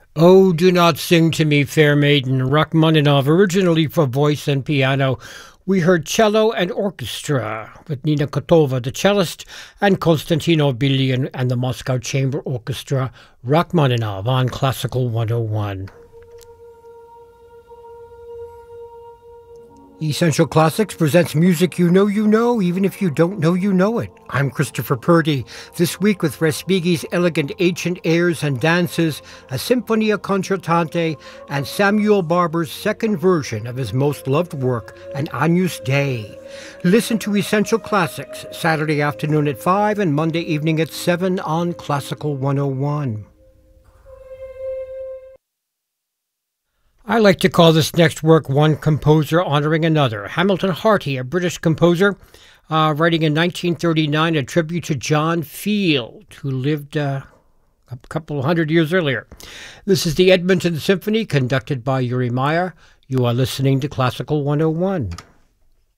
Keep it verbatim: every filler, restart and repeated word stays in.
Oh, do not sing to me, fair maiden, Rachmaninoff, originally for voice and piano. We heard cello and orchestra with Nina Kotova, the cellist, and Konstantino Bilyan and the Moscow Chamber Orchestra, Rachmaninoff on Classical one oh one. Essential Classics presents music you know you know, even if you don't know you know it. I'm Christopher Purdy. This week with Respighi's elegant ancient airs and dances, a Sinfonia Concertante, and Samuel Barber's second version of his most loved work, An Agnus Dei. Listen to Essential Classics Saturday afternoon at five and Monday evening at seven on Classical one oh one. I like to call this next work One Composer Honoring Another. Hamilton Harty, a British composer, uh, writing in nineteen thirty-nine a tribute to John Field, who lived uh, a couple of hundred years earlier. This is the Edmonton Symphony, conducted by Uri Meyer. You are listening to Classical one oh one.